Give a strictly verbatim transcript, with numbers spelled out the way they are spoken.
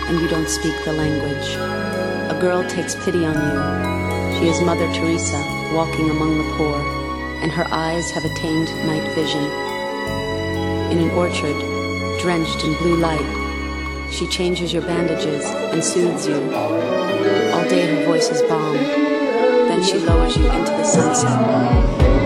and you don't speak the language. A girl takes pity on you. She is Mother Teresa, walking among the poor, and her eyes have attained night vision. In an orchard, drenched in blue light, she changes your bandages and soothes you. All day her voice is balm. Then she lowers you into the sunset.